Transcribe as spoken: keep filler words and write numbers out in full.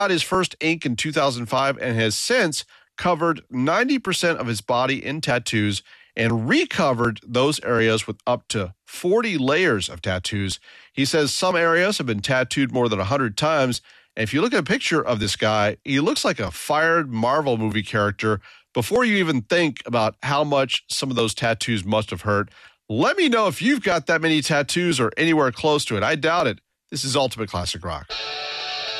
his first ink in two thousand five and has since covered ninety percent of his body in tattoos and recovered those areas with up to forty layers of tattoos. He says some areas have been tattooed more than one hundred times. And if you look at a picture of this guy, he looks like a fired Marvel movie character. Before you even think about how much some of those tattoos must have hurt, let me know if you've got that many tattoos or anywhere close to it. I doubt it. This is Ultimate Classic Rock.